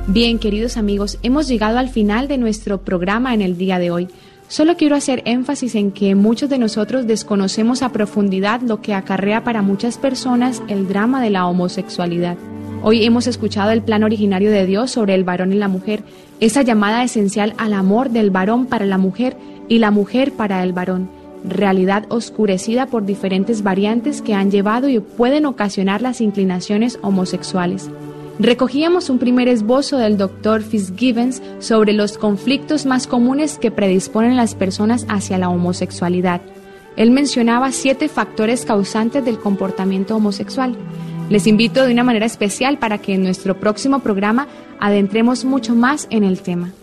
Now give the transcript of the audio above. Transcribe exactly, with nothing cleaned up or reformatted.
Bien, queridos amigos, hemos llegado al final de nuestro programa en el día de hoy. Solo quiero hacer énfasis en que muchos de nosotros desconocemos a profundidad lo que acarrea para muchas personas el drama de la homosexualidad. Hoy hemos escuchado el plan originario de Dios sobre el varón y la mujer, esa llamada esencial al amor del varón para la mujer y la mujer para el varón, realidad oscurecida por diferentes variantes que han llevado y pueden ocasionar las inclinaciones homosexuales. Recogíamos un primer esbozo del doctor Fitzgibbons sobre los conflictos más comunes que predisponen a las personas hacia la homosexualidad. Él mencionaba siete factores causantes del comportamiento homosexual. Les invito de una manera especial para que en nuestro próximo programa adentremos mucho más en el tema.